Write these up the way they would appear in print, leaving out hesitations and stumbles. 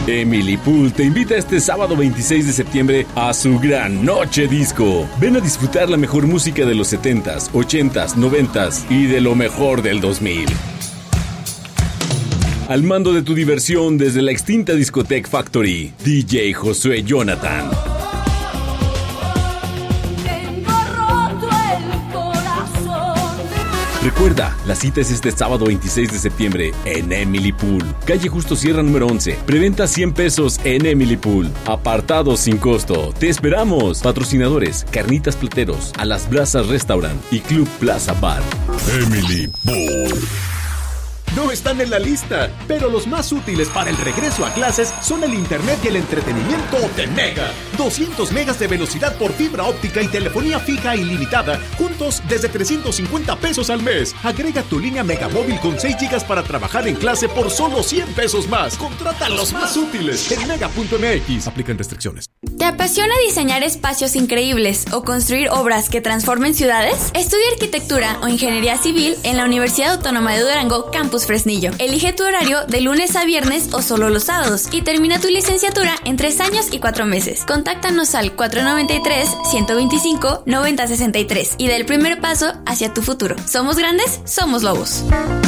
Emily Pool te invita este sábado 26 de septiembre a su gran noche disco. Ven a disfrutar la mejor música de los 70s, 80s, 90s y de lo mejor del 2000. Al mando de tu diversión desde la extinta discoteca Factory, DJ Josué Jonathan. Recuerda, la cita es este sábado 26 de septiembre en Emily Pool, calle Justo Sierra número 11. Preventa 100 pesos en Emily Pool. Apartados sin costo. ¡Te esperamos! Patrocinadores: Carnitas Plateros, A las Brasas Restaurant y Club Plaza Bar. Emily Pool. No están en la lista, pero los más útiles para el regreso a clases son el internet y el entretenimiento de Mega. 200 megas de velocidad por fibra óptica y telefonía fija ilimitada, juntos desde 350 pesos al mes. Agrega tu línea Megamóvil con 6 gigas para trabajar en clase por solo 100 pesos más. Contrata los más útiles en mega.mx. Aplican restricciones. ¿Te apasiona diseñar espacios increíbles o construir obras que transformen ciudades? Estudia arquitectura o ingeniería civil en la Universidad Autónoma de Durango, Campus Fresnillo. Elige tu horario de lunes a viernes o solo los sábados y termina tu licenciatura en 3 años y 4 meses. Contáctanos al 493-125-9063 y da el primer paso hacia tu futuro. Somos grandes, somos lobos.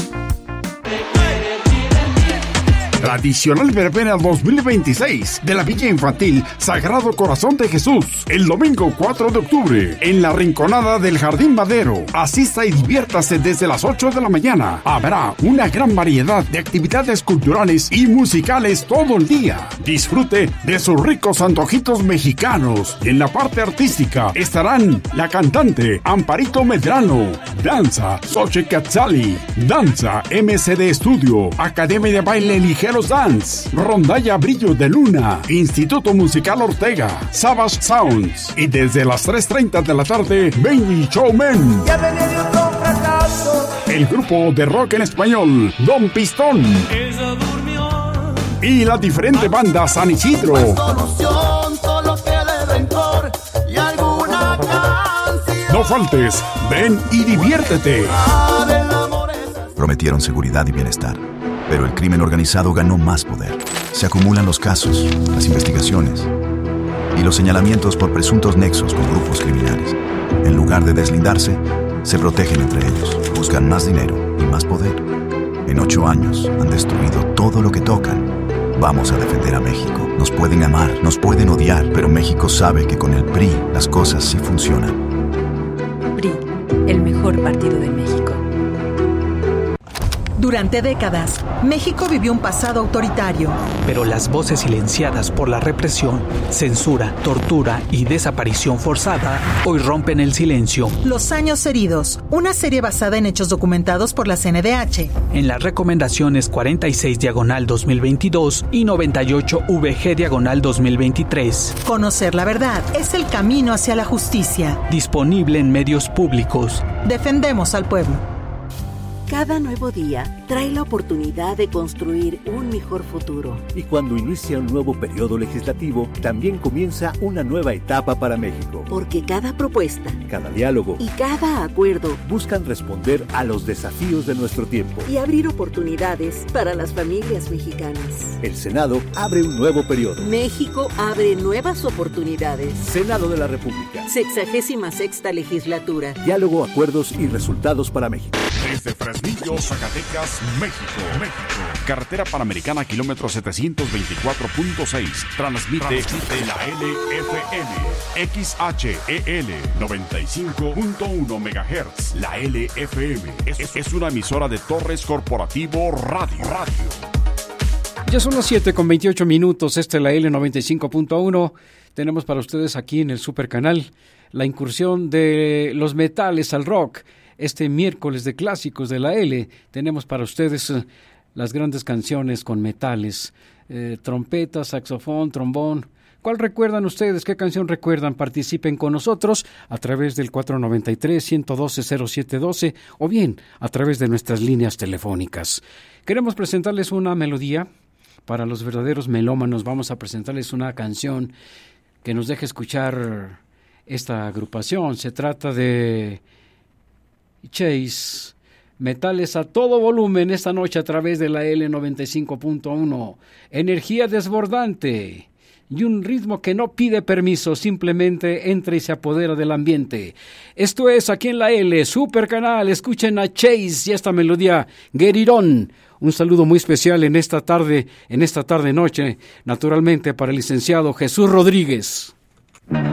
Tradicional Verbena 2026 de la Villa Infantil Sagrado Corazón de Jesús, el domingo 4 de octubre, en la Rinconada del Jardín Madero. Asista y diviértase desde las 8 de la mañana. Habrá una gran variedad de actividades culturales y musicales todo el día. Disfrute de sus ricos antojitos mexicanos. En la parte artística estarán la cantante Amparito Medrano, danza Xoche Catzali, danza MCD Studio, Academia de Baile Ligero Dance, Rondalla Brillo de Luna, Instituto Musical Ortega, Savage Sounds y desde las 3:30 de la tarde, Benny Showman. El grupo de rock en español, Don Pistón. Y la diferente banda San Isidro. No faltes, ven y diviértete. Prometieron seguridad y bienestar, pero el crimen organizado ganó más poder. Se acumulan los casos, las investigaciones y los señalamientos por presuntos nexos con grupos criminales. En lugar de deslindarse, se protegen entre ellos, buscan más dinero y más poder. En 8 años han destruido todo lo que tocan. Vamos a defender a México. Nos pueden amar, nos pueden odiar, pero México sabe que con el PRI las cosas sí funcionan. PRI, el mejor partido de México. Durante décadas, México vivió un pasado autoritario. Pero las voces silenciadas por la represión, censura, tortura y desaparición forzada hoy rompen el silencio. Los años heridos, una serie basada en hechos documentados por la CNDH. En las recomendaciones 46/2022 y 98/VG/2023. Conocer la verdad es el camino hacia la justicia. Disponible en medios públicos. Defendemos al pueblo. Cada nuevo día trae la oportunidad de construir un mejor futuro. Y cuando inicia un nuevo periodo legislativo, también comienza una nueva etapa para México. Porque cada propuesta, cada diálogo y cada acuerdo buscan responder a los desafíos de nuestro tiempo y abrir oportunidades para las familias mexicanas. El Senado abre un nuevo periodo. México abre nuevas oportunidades. Senado de la República. 66ª legislatura. Diálogo, acuerdos y resultados para México. Desde Fresnillo, Zacatecas, México. Carretera Panamericana, kilómetro 724.6. Transmite la LFM. XHEL 95.1 MHz. La LFM es una emisora de Torres Corporativo Radio. Ya son las 7:28. Esta es la L95.1. Tenemos para ustedes aquí en el Supercanal la incursión de los metales al rock. Este miércoles de clásicos de la L tenemos para ustedes las grandes canciones con metales, trompeta, saxofón, trombón. ¿Cuál recuerdan ustedes? ¿Qué canción recuerdan? Participen con nosotros a través del 493-112-0712 o bien a través de nuestras líneas telefónicas. Queremos presentarles una melodía para los verdaderos melómanos. Vamos a presentarles una canción que nos deje escuchar esta agrupación. Se trata de Chase, Metales a todo volumen esta noche a través de la L95.1. Energía desbordante y un ritmo que no pide permiso, simplemente entra y se apodera del ambiente. Esto es aquí en la L, Super Canal. Escuchen a Chase y esta melodía, Get It On. Un saludo muy especial en esta tarde noche, naturalmente para el licenciado Jesús Rodríguez.